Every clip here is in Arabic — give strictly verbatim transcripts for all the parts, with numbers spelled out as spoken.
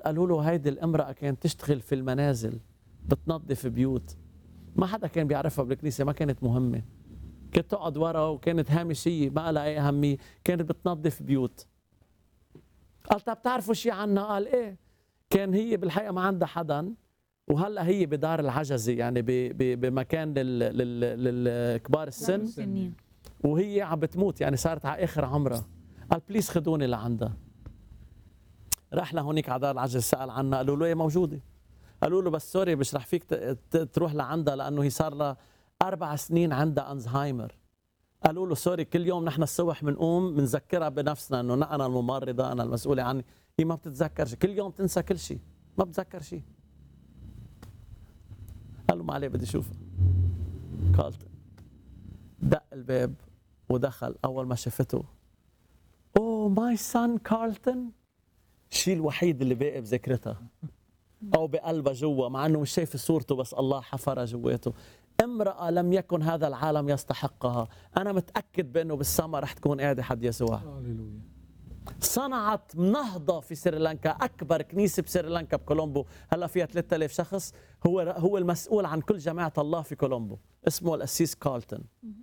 قالوا له هيدي الامرأة كانت تشتغل في المنازل بتنظف بيوت، ما حدا كان بيعرفها بالكنيسة، ما كانت مهمة، كانت تقعد ورا وكانت هامشية ما لها أي أهمية، كانت بتنظف بيوت. قال طب بتعرفوا شيء عنها؟ قال إيه، كان هي بالحقيقة ما عندها حدا، وهلا هي بدار العجزة يعني بمكان للكبار السن، وهي عم بتموت يعني صارت على آخر عمرها. قال بليز خدوني لعندها. راح لهونيك على دار العجز سأل عنها، قالوا له ايه موجودة. قالوا له بس سوري مش رح فيك تروح لعندها لأنه هي صار لها أربع سنين عندها ألزهايمر. قالوا له سوري كل يوم نحن الصبح بنقوم بنذكرها بنفسنا انه انا الممرضة انا المسؤولة عني، هي ما بتتذكر شيء، كل يوم تنسى كل شيء، ما بتذكر شيء. قال له ما عليه بدي اشوفها. كالتن دق الباب ودخل. اول ما شافته اوه ماي سان كارلتون، الشيء الوحيد اللي باقي بذاكرتها او بقلبها جوا، مع انه مش شايف صورته بس الله حفرها جواته. امرأة لم يكن هذا العالم يستحقها، انا متأكد بانه بالسما رح تكون قاعدة حد يسوع. صنعت نهضة في سريلانكا، اكبر كنيسة بسريلانكا بكولومبو، هلا فيها ثلاثة آلاف شخص، هو هو المسؤول عن كل جماعة الله في كولومبو، اسمه القسيس كارلتون.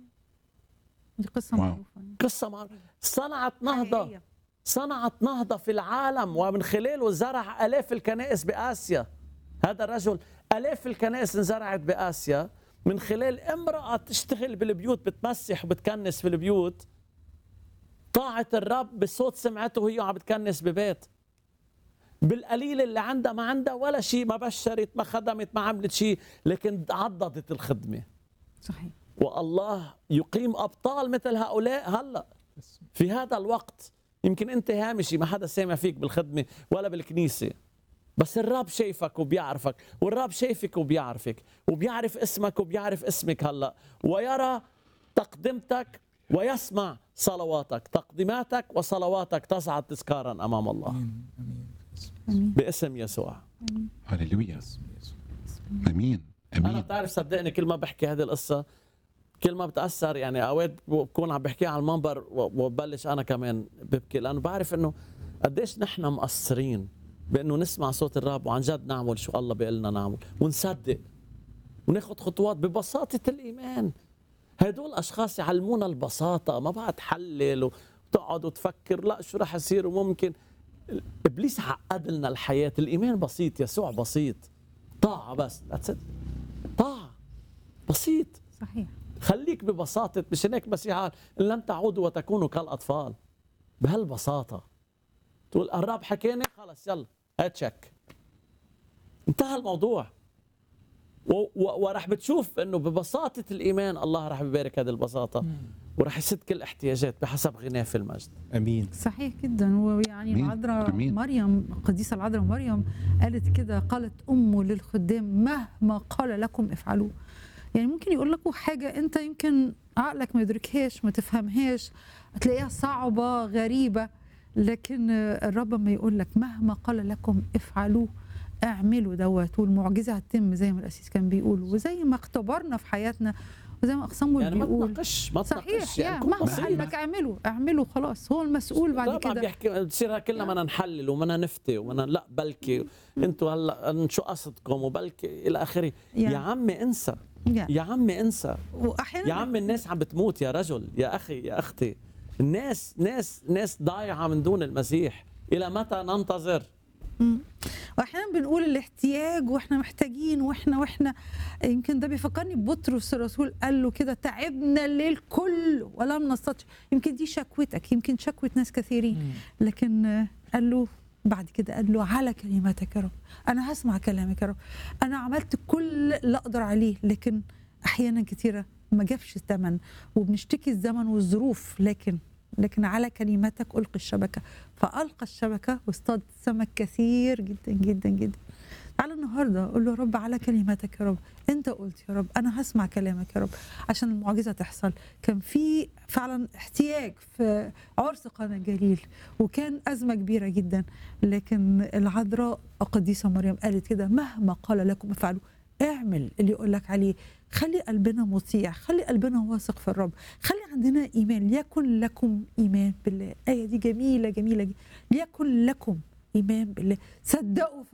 دي قصة معروفة، قصة معروفة. صنعت نهضة، صنعت نهضة في العالم، ومن خلاله زرع آلاف الكنائس بآسيا. هذا الرجل آلاف الكنائس انزرعت بآسيا من خلال امرأة تشتغل بالبيوت، بتمسح وبتكنس في البيوت، طاعة الرب بصوت سمعته وهي عم بتكنس ببيت. بالقليل اللي عندها ما عندها ولا شيء، ما بشرت ما خدمت ما عملت شيء، لكن عضدت الخدمة. صحيح. والله يقيم أبطال مثل هؤلاء هلأ في هذا الوقت. يمكن أنت هامشي ما حدا سامع فيك بالخدمة ولا بالكنيسة، بس الرب شايفك وبيعرفك، والرب شايفك وبيعرفك وبيعرف اسمك وبيعرف اسمك هلأ، ويرى تقدمتك ويسمع صلواتك. تقديماتك وصلواتك تصعد تذكارا أمام الله. أمين. أمين. باسم يسوع. هللويا. أمين. أمين. أنا بتعرف صدقني كل ما بحكي هذه القصة كل ما بتأثر، يعني أوقات بكون عم بحكيها على المنبر وببلش أنا كمان ببكي، لأنه بعرف إنه قديش نحن مقصرين بأنه نسمع صوت الرب وعن جد نعمل شو الله بيقلنا نعمل، ونصدق وناخد خطوات ببساطة الإيمان. هدول أشخاص يعلمونا البساطة، ما بقى تحلل وتقعد وتفكر لا شو رح يصير وممكن. إبليس عقد لنا الحياة. الإيمان بسيط، يسوع بسيط، طاعة بس، طاعة بسيط. صحيح. خليك ببساطة، مش هيك مسيح قال إن لم تعودوا وتكونوا كالأطفال. بهالبساطة تقول الرب حكينا خلص يلا هات شك، انتهى الموضوع. ورح بتشوف انه ببساطة الإيمان الله رح يبارك هذه البساطة ورح يسد كل احتياجات بحسب غناه في المجد. امين. صحيح جدا. ويعني العذراء مريم، القديسة العذراء مريم قالت كده، قالت أمه للخدام مهما قال لكم افعلوا. يعني ممكن يقول لكم حاجة أنت يمكن عقلك ما يدركهاش ما تفهمهاش، تلاقيها صعبة غريبة، لكن الرب ما يقول لك مهما قال لكم افعلوا، اعملوا دوت، والمعجزة هتتم زي ما القسيس كان بيقول، وزي ما اختبرنا في حياتنا، وزي ما أقسام يعني بيقول. ما تناقش ما صحيح. تناقش يعني مهما قال لك اعملوا اعملوا خلاص، هو المسؤول بعد كده. بيحكي بتصير كلنا بدنا نحلل وبدنا نفتي وبدنا لا بلكي انتوا هلا شو قصدكم وبلكي الى اخره. يا عمي انسى، يا عمي انسى. يا عمي الناس عم بتموت يا رجل، يا اخي يا اختي، الناس ناس ناس ضايعه من دون المسيح. الى متى ننتظر؟ امم واحيانا بنقول الاحتياج واحنا محتاجين واحنا واحنا يمكن ده بيفكرني ببطرس الرسول، قال له كده تعبنا الليل كله ولم نستطع. يمكن دي شكوتك، يمكن شكوة ناس كثيرين، لكن قال له بعد كده، قال له على كلماتك يا رب، انا هسمع كلامك يا رب، انا عملت كل اللي اقدر عليه. لكن احيانا كثيره ما جابش الثمن، وبنشتكي الزمن والظروف، لكن لكن على كلماتك ألقي الشبكة، فألقى الشبكة واصطاد سمك كثير جدا جدا جدا. تعالى النهارده أقول له يا رب على كلماتك يا رب، أنت قلت يا رب، أنا هسمع كلامك يا رب عشان المعجزة تحصل. كان في فعلا احتياج في عرس قانا الجليل، وكان أزمة كبيرة جدا، لكن العذراء القديسة مريم قالت كده مهما قال لكم افعلوا، اعمل اللي يقول لك عليه. خلي قلبنا مطيع، خلي قلبنا واثق في الرب، خلي عندنا إيمان. ليكن لكم إيمان بالله. الآية دي جميلة جميلة. ليكن لكم ايمان بالله، صدقوا